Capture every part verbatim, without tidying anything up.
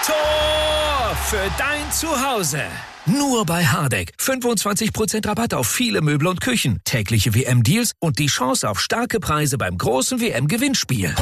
Tor für dein Zuhause. Nur bei Hardegg. fünfundzwanzig Prozent Rabatt auf viele Möbel und Küchen, tägliche W M-Deals und die Chance auf starke Preise beim großen W M-Gewinnspiel.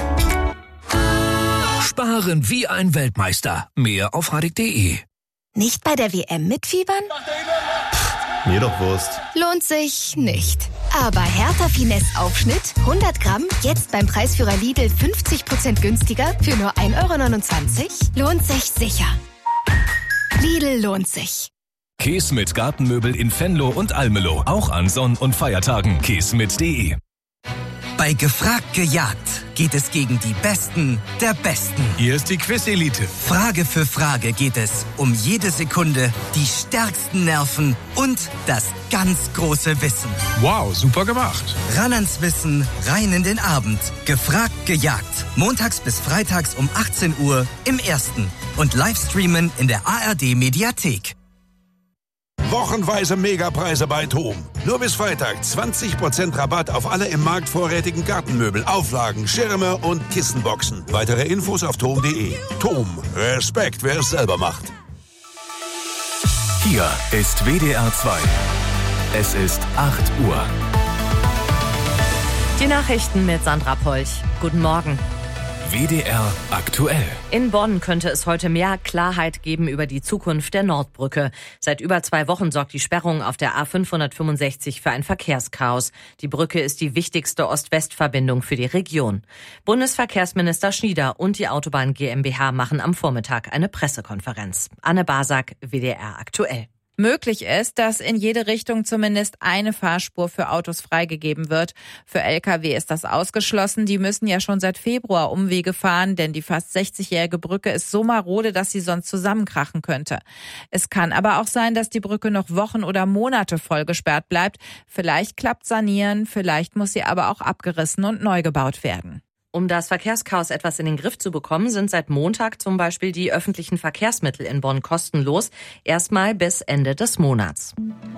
Sparen wie ein Weltmeister. Mehr auf hardegg punkt de. Nicht bei der W M mitfiebern? Mir doch Wurst. Lohnt sich nicht. Aber Hertha Finesse Aufschnitt hundert Gramm jetzt beim Preisführer Lidl fünfzig Prozent günstiger für nur ein Euro neunundzwanzig? Lohnt sich sicher. Lidl lohnt sich. Keesmit Gartenmöbel in Venlo und Almelo. Auch an Sonn- und Feiertagen. keesmit punkt de. Bei Gefragt gejagt geht es gegen die Besten der Besten. Hier ist die Quiz-Elite. Frage für Frage geht es um jede Sekunde, die stärksten Nerven und das ganz große Wissen. Wow, super gemacht. Ran ans Wissen, rein in den Abend. Gefragt gejagt. Montags bis freitags um achtzehn Uhr im Ersten. Und Livestreamen in der A R D-Mediathek. Wochenweise Megapreise bei TOM. Nur bis Freitag zwanzig Prozent Rabatt auf alle im Markt vorrätigen Gartenmöbel, Auflagen, Schirme und Kissenboxen. Weitere Infos auf tom punkt de. TOM. Respekt, wer es selber macht. Hier ist W D R zwei. Es ist acht Uhr. Die Nachrichten mit Sandra Polch. Guten Morgen. W D R aktuell. In Bonn könnte es heute mehr Klarheit geben über die Zukunft der Nordbrücke. Seit über zwei Wochen sorgt die Sperrung auf der A fünfhundertfünfundsechzig für ein Verkehrschaos. Die Brücke ist die wichtigste Ost-West-Verbindung für die Region. Bundesverkehrsminister Schnieder und die Autobahn GmbH machen am Vormittag eine Pressekonferenz. Anne Basak, W D R aktuell. Möglich ist, dass in jede Richtung zumindest eine Fahrspur für Autos freigegeben wird. Für L K W ist das ausgeschlossen. Die müssen ja schon seit Februar Umwege fahren, denn die fast sechzigjährige Brücke ist so marode, dass sie sonst zusammenkrachen könnte. Es kann aber auch sein, dass die Brücke noch Wochen oder Monate voll gesperrt bleibt. Vielleicht klappt sanieren, vielleicht muss sie aber auch abgerissen und neu gebaut werden. Um das Verkehrschaos etwas in den Griff zu bekommen, sind seit Montag zum Beispiel die öffentlichen Verkehrsmittel in Bonn kostenlos, erstmal bis Ende des Monats.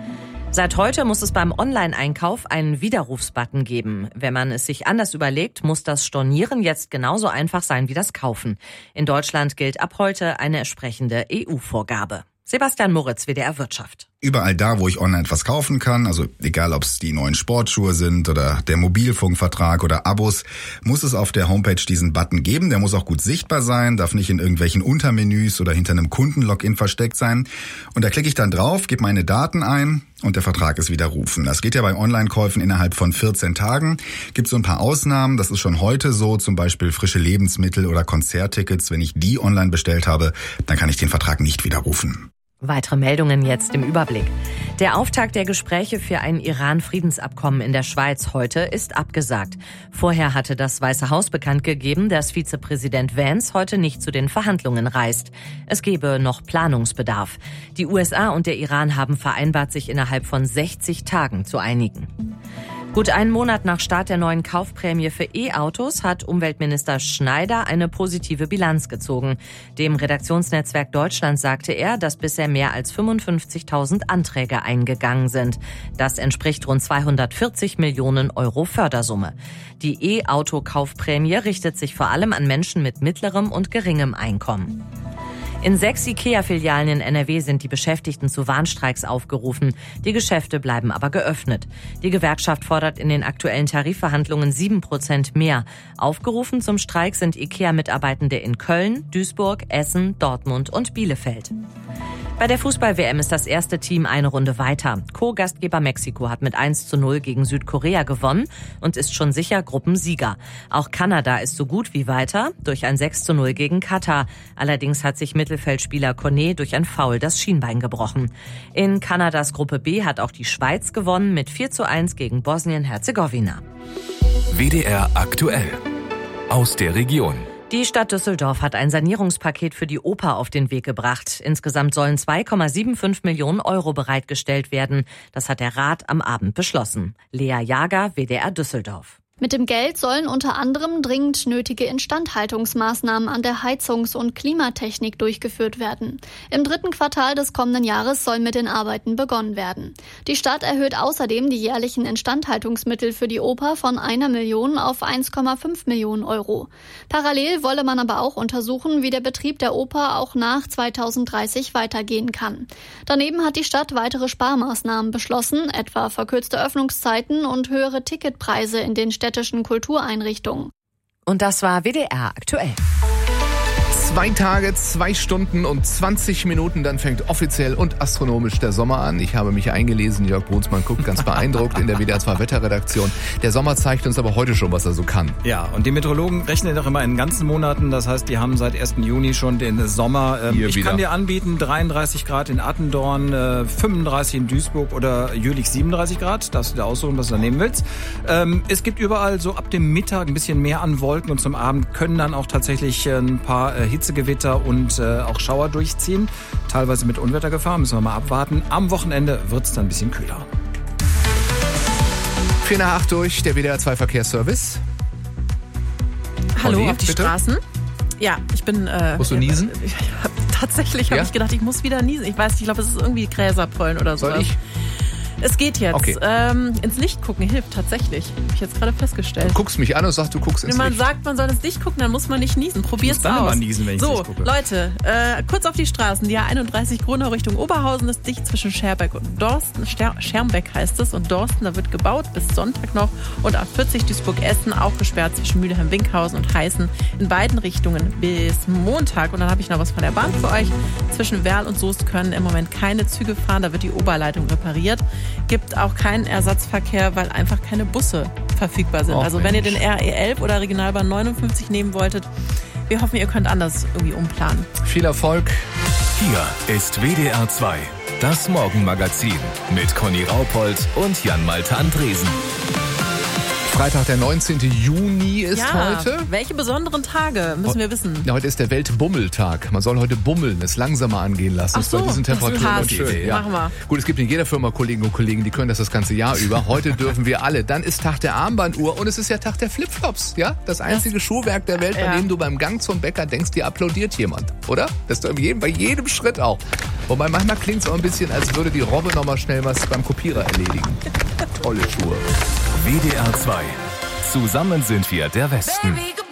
Seit heute muss es beim Online-Einkauf einen Widerrufsbutton geben. Wenn man es sich anders überlegt, muss das Stornieren jetzt genauso einfach sein wie das Kaufen. In Deutschland gilt ab heute eine entsprechende E U-Vorgabe. Sebastian Moritz, W D R Wirtschaft. Überall da, wo ich online etwas kaufen kann, also egal ob es die neuen Sportschuhe sind oder der Mobilfunkvertrag oder Abos, muss es auf der Homepage diesen Button geben. Der muss auch gut sichtbar sein, darf nicht in irgendwelchen Untermenüs oder hinter einem Kundenlogin versteckt sein. Und da klicke ich dann drauf, gebe meine Daten ein und der Vertrag ist widerrufen. Das geht ja bei Online-Käufen innerhalb von vierzehn Tagen. Gibt so ein paar Ausnahmen, das ist schon heute so, zum Beispiel frische Lebensmittel oder Konzerttickets. Wenn ich die online bestellt habe, dann kann ich den Vertrag nicht widerrufen. Weitere Meldungen jetzt im Überblick. Der Auftakt der Gespräche für ein Iran-Friedensabkommen in der Schweiz heute ist abgesagt. Vorher hatte das Weiße Haus bekannt gegeben, dass Vizepräsident Vance heute nicht zu den Verhandlungen reist. Es gebe noch Planungsbedarf. Die U S A und der Iran haben vereinbart, sich innerhalb von sechzig Tagen zu einigen. Gut einen Monat nach Start der neuen Kaufprämie für E-Autos hat Umweltminister Schneider eine positive Bilanz gezogen. Dem Redaktionsnetzwerk Deutschland sagte er, dass bisher mehr als fünfundfünfzigtausend Anträge eingegangen sind. Das entspricht rund zweihundertvierzig Millionen Euro Fördersumme. Die E-Auto-Kaufprämie richtet sich vor allem an Menschen mit mittlerem und geringem Einkommen. In sechs IKEA-Filialen in N R W sind die Beschäftigten zu Warnstreiks aufgerufen. Die Geschäfte bleiben aber geöffnet. Die Gewerkschaft fordert in den aktuellen Tarifverhandlungen sieben Prozent mehr. Aufgerufen zum Streik sind IKEA-Mitarbeitende in Köln, Duisburg, Essen, Dortmund und Bielefeld. Bei der Fußball-W M ist das erste Team eine Runde weiter. Co-Gastgeber Mexiko hat mit eins zu null gegen Südkorea gewonnen und ist schon sicher Gruppensieger. Auch Kanada ist so gut wie weiter durch ein sechs zu null gegen Katar. Allerdings hat sich Mittelfeldspieler Kone durch ein Foul das Schienbein gebrochen. In Kanadas Gruppe B hat auch die Schweiz gewonnen mit vier zu eins gegen Bosnien-Herzegowina. W D R aktuell. Aus der Region. Die Stadt Düsseldorf hat ein Sanierungspaket für die Oper auf den Weg gebracht. Insgesamt sollen zwei Komma fünfundsiebzig Millionen Euro bereitgestellt werden. Das hat der Rat am Abend beschlossen. Lea Jager, W D R Düsseldorf. Mit dem Geld sollen unter anderem dringend nötige Instandhaltungsmaßnahmen an der Heizungs- und Klimatechnik durchgeführt werden. Im dritten Quartal des kommenden Jahres soll mit den Arbeiten begonnen werden. Die Stadt erhöht außerdem die jährlichen Instandhaltungsmittel für die Oper von einer Million auf eins Komma fünf Millionen Euro. Parallel wolle man aber auch untersuchen, wie der Betrieb der Oper auch nach zweitausenddreißig weitergehen kann. Daneben hat die Stadt weitere Sparmaßnahmen beschlossen, etwa verkürzte Öffnungszeiten und höhere Ticketpreise in den städtischen Kultureinrichtungen. Und das war W D R aktuell. Zwei Tage, zwei Stunden und zwanzig Minuten, dann fängt offiziell und astronomisch der Sommer an. Ich habe mich eingelesen, Jörg Brunsmann guckt ganz beeindruckt in der W D R zwei Wetterredaktion. Der Sommer zeigt uns aber heute schon, was er so kann. Ja, und die Meteorologen rechnen doch immer in ganzen Monaten. Das heißt, die haben seit ersten Juni schon den Sommer. Hier ich wieder. kann dir anbieten, dreiunddreißig Grad in Attendorn, fünfunddreißig in Duisburg oder Jülich siebenunddreißig Grad. Darfst du dir aussuchen, was du da nehmen willst. Es gibt überall so ab dem Mittag ein bisschen mehr an Wolken und zum Abend können dann auch tatsächlich ein paar Hitzegewitter und äh, auch Schauer durchziehen. Teilweise mit Unwettergefahr, müssen wir mal abwarten. Am Wochenende wird es dann ein bisschen kühler. vier nach acht durch, der W D R zwei Verkehrsservice. Hallo, Olli, auf die bitte? Straßen. Ja, ich bin... Äh, Musst du niesen? Äh, tatsächlich habe Ja? ich gedacht, ich muss wieder niesen. Ich weiß nicht, ich glaube, es ist irgendwie Gräserpollen oder so. Soll ich? Es geht jetzt. Okay. Ähm, ins Licht gucken hilft tatsächlich. Habe ich jetzt gerade festgestellt. Du guckst mich an und sagst, du guckst ins Wenn man Licht. sagt, man soll ins Licht gucken, dann muss man nicht niesen. Probier's Ich muss dann aus. immer niesen, wenn ich ins so, Licht gucke. Leute, äh, kurz auf die Straßen. Die A einunddreißig Gronau Richtung Oberhausen ist dicht zwischen Scherbeck und Dorsten. Ster- Schermbeck heißt es. Und Dorsten, da wird gebaut bis Sonntag noch. Und A vierzig Duisburg-Essen auch gesperrt zwischen Mülheim-Winkhausen und Heißen in beiden Richtungen bis Montag. Und dann habe ich noch was von der Bahn für euch. Zwischen Werl und Soest können im Moment keine Züge fahren. Da wird die Oberleitung repariert. Gibt auch keinen Ersatzverkehr, weil einfach keine Busse verfügbar sind. Och, also wenn ihr Mensch. den R E elf oder Regionalbahn neunundfünfzig nehmen wolltet, wir hoffen, ihr könnt anders irgendwie umplanen. Viel Erfolg. Hier ist W D R zwei, das Morgenmagazin mit Conny Raupold und Jan-Malte Andresen. Freitag, der neunzehnten Juni ist ja, heute. welche besonderen Tage müssen wir wissen? Ja, heute ist der Weltbummeltag. Man soll heute bummeln, es langsamer angehen lassen. Ach Ist bei so, diesen das ist Temperaturen hart. ganz schön. Ja. Machen wir. Gut, es gibt in jeder Firma Kollegen und Kollegen, die können das das ganze Jahr über. Heute dürfen wir alle. Dann ist Tag der Armbanduhr und es ist ja Tag der Flipflops. Ja, das einzige das, Schuhwerk der Welt, bei ja. dem du beim Gang zum Bäcker denkst, dir applaudiert jemand, oder? Das ist doch in jedem, bei jedem Schritt auch. Wobei manchmal klingt es auch ein bisschen, als würde die Robbe noch mal schnell was beim Kopierer erledigen. Tolle Schuhe. W D R zwei. Zusammen sind wir der Westen. Baby,